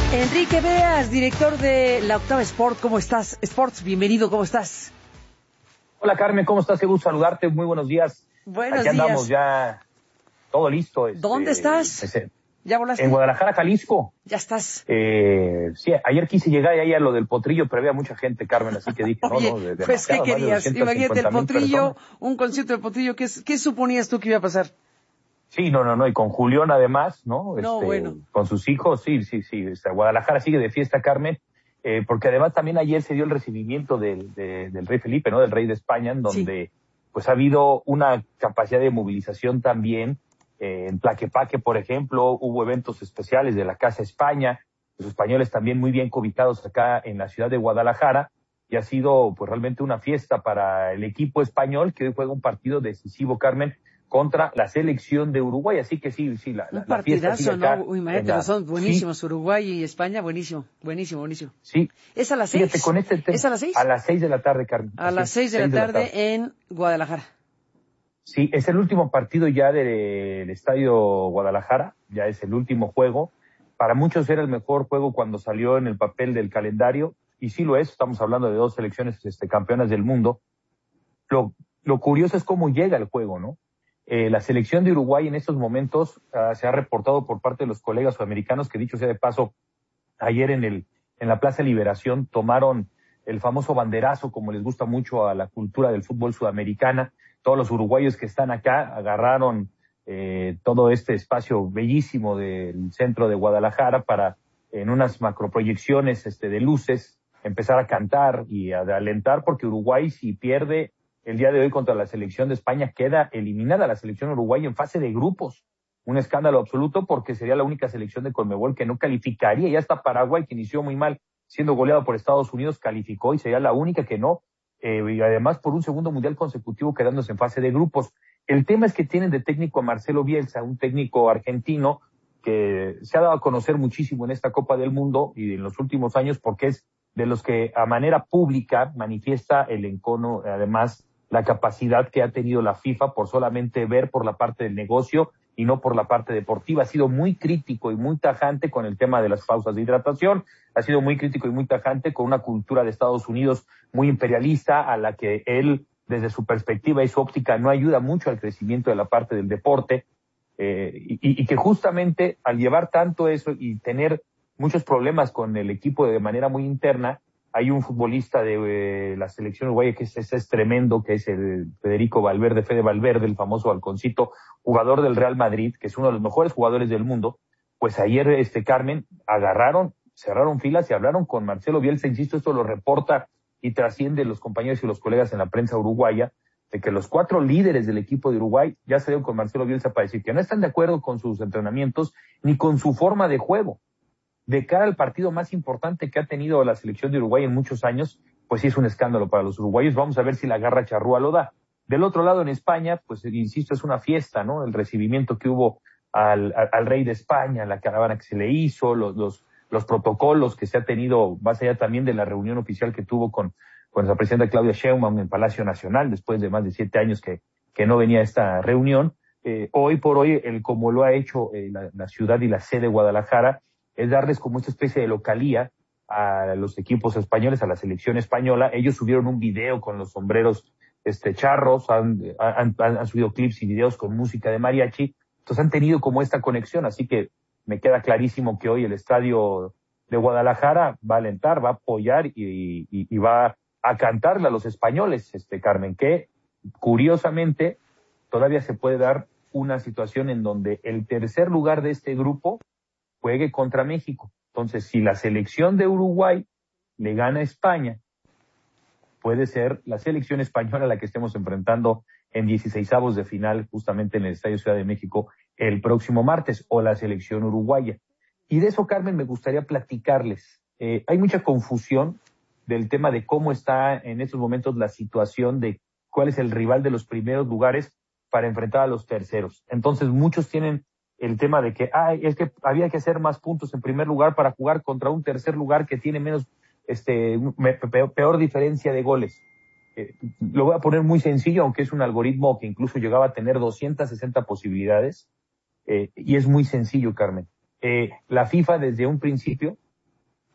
Enrique Beas, director de La Octava Sport, ¿cómo estás? Sports, bienvenido, ¿cómo estás? Hola Carmen, ¿cómo estás? Qué gusto saludarte, muy buenos días. Buenos Aquí andamos días. ya, todo listo. ¿Dónde estás? ¿Ya volaste? En Guadalajara, Jalisco. Ya estás. Sí, ayer quise llegar y ahí a lo del potrillo, pero había mucha gente, Carmen, así que dije, Oye, pues ¿qué querías? Imagínate el potrillo, un concierto de potrillo, ¿qué suponías tú que iba a pasar? Sí, no, y con Julián además, ¿no? Bueno. Con sus hijos, sí. Guadalajara sigue de fiesta, Carmen, porque además también ayer se dio el recibimiento del rey Felipe, ¿no? Del rey de España, en donde pues ha habido una capacidad de movilización también. En Tlaquepaque, por ejemplo, hubo eventos especiales de la Casa España, los españoles también muy bien cobijados acá en la ciudad de Guadalajara, y ha sido pues realmente una fiesta para el equipo español, que hoy juega un partido decisivo, Carmen, contra la selección de Uruguay, así que sí, la fiesta sigue acá. ¿No? Imagínate, son buenísimos, sí. Uruguay y España, buenísimo. Sí. ¿Es a las 6? Fíjate, con ¿Es a las 6? A las 6 de la tarde, Carmen. A las 6 de la tarde en Guadalajara. Sí, es el último partido ya del Estadio Guadalajara, ya es el último juego. Para muchos era el mejor juego cuando salió en el papel del calendario, y sí lo es, estamos hablando de dos selecciones campeonas del mundo. Lo curioso es cómo llega el juego, ¿no? La selección de Uruguay en estos momentos se ha reportado por parte de los colegas sudamericanos que, dicho sea de paso, ayer en la Plaza Liberación tomaron el famoso banderazo, como les gusta mucho a la cultura del fútbol sudamericana. Todos los uruguayos que están acá agarraron todo este espacio bellísimo del centro de Guadalajara para, en unas macroproyecciones de luces, empezar a cantar y a alentar, porque Uruguay, si pierde el día de hoy contra la selección de España, queda eliminada la selección uruguaya en fase de grupos. Un escándalo absoluto, porque sería la única selección de Conmebol que no calificaría. Ya hasta Paraguay, que inició muy mal siendo goleado por Estados Unidos, calificó y sería la única que no. Y además por un segundo mundial consecutivo quedándose en fase de grupos. El tema es que tienen de técnico a Marcelo Bielsa, un técnico argentino que se ha dado a conocer muchísimo en esta Copa del Mundo y en los últimos años, porque es de los que a manera pública manifiesta el encono, además la capacidad que ha tenido la FIFA por solamente ver por la parte del negocio y no por la parte deportiva. Ha sido muy crítico y muy tajante con el tema de las pausas de hidratación, ha sido muy crítico y muy tajante con una cultura de Estados Unidos muy imperialista, a la que él, desde su perspectiva y su óptica, no ayuda mucho al crecimiento de la parte del deporte, y que justamente al llevar tanto eso y tener muchos problemas con el equipo de manera muy interna, hay un futbolista de la selección uruguaya que es tremendo, que es el Federico Valverde, Fede Valverde, el famoso halconcito, jugador del Real Madrid, que es uno de los mejores jugadores del mundo. Pues ayer, Carmen, cerraron filas y hablaron con Marcelo Bielsa. Insisto, esto lo reporta y trasciende los compañeros y los colegas en la prensa uruguaya, de que los 4 líderes del equipo de Uruguay ya salieron con Marcelo Bielsa para decir que no están de acuerdo con sus entrenamientos ni con su forma de juego. De cara al partido más importante que ha tenido la selección de Uruguay en muchos años, pues sí es un escándalo para los uruguayos. Vamos a ver si la garra charrúa lo da. Del otro lado, en España, pues insisto, es una fiesta, ¿no? El recibimiento que hubo al rey de España, la caravana que se le hizo, los protocolos que se ha tenido, más allá también de la reunión oficial que tuvo con la presidenta Claudia Sheinbaum en Palacio Nacional, después de más de 7 años que no venía esta reunión. Hoy por hoy, como lo ha hecho la ciudad y la sede Guadalajara, es darles como esta especie de localía a los equipos españoles, a la selección española. Ellos subieron un video con los sombreros charros, han subido clips y videos con música de mariachi, entonces han tenido como esta conexión, así que me queda clarísimo que hoy el estadio de Guadalajara va a alentar, va a apoyar y va a cantarle a los españoles, Carmen, que curiosamente todavía se puede dar una situación en donde el tercer lugar de este grupo juegue contra México. Entonces, si la selección de Uruguay le gana a España, puede ser la selección española la que estemos enfrentando en 16avos de final, justamente en el Estadio Ciudad de México, el próximo martes, o la selección uruguaya. Y de eso, Carmen, me gustaría platicarles. Hay mucha confusión del tema de cómo está en estos momentos la situación de cuál es el rival de los primeros lugares para enfrentar a los terceros. Entonces, muchos tienen el tema de que es que había que hacer más puntos en primer lugar para jugar contra un tercer lugar que tiene menos peor diferencia de goles. Lo voy a poner muy sencillo, aunque es un algoritmo que incluso llegaba a tener 260 posibilidades, y es muy sencillo, Carmen. La FIFA desde un principio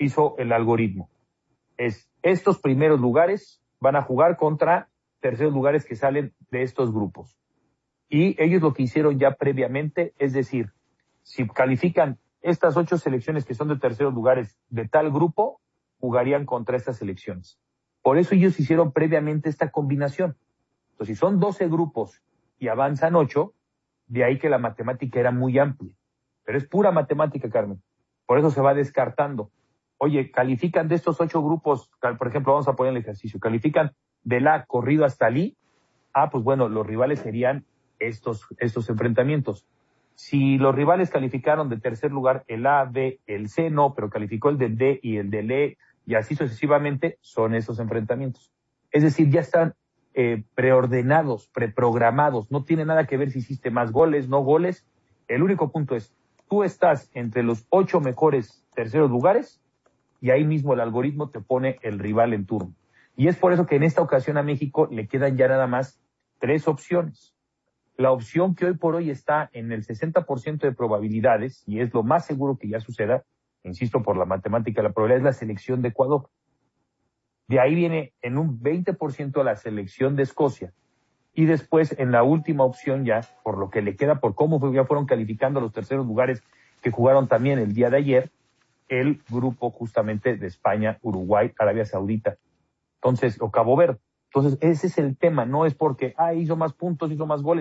hizo el algoritmo. Estos primeros lugares van a jugar contra terceros lugares que salen de estos grupos. Y ellos lo que hicieron ya previamente, es decir, si califican estas 8 selecciones que son de terceros lugares de tal grupo, jugarían contra estas selecciones. Por eso ellos hicieron previamente esta combinación. Entonces, si son 12 grupos y avanzan 8, de ahí que la matemática era muy amplia. Pero es pura matemática, Carmen. Por eso se va descartando. Oye, califican de estos 8 grupos, por ejemplo, vamos a poner el ejercicio, califican del A corrido hasta el I, pues bueno, los rivales serían estos enfrentamientos. Si los rivales calificaron de tercer lugar el A, B, el C no, pero calificó el del D y el del E, y así sucesivamente, son esos enfrentamientos. Es decir, ya están preordenados, preprogramados, no tiene nada que ver si hiciste más goles, no goles. El único punto es, tú estás entre los 8 mejores terceros lugares, y ahí mismo el algoritmo te pone el rival en turno. Y es por eso que en esta ocasión a México le quedan ya nada más 3 opciones. La opción que hoy por hoy está en el 60% de probabilidades, y es lo más seguro que ya suceda, insisto, por la matemática, la probabilidad es la selección de Ecuador. De ahí viene en un 20% la selección de Escocia. Y después, en la última opción ya, por lo que le queda, por cómo ya fueron calificando los terceros lugares que jugaron también el día de ayer, el grupo justamente de España, Uruguay, Arabia Saudita. Entonces, o Cabo Verde. Entonces, ese es el tema, no es porque, hizo más puntos, hizo más goles.